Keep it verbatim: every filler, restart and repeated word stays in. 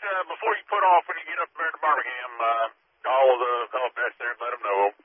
uh, before you put off when you get up there to Birmingham, uh, call the call best there and let them know.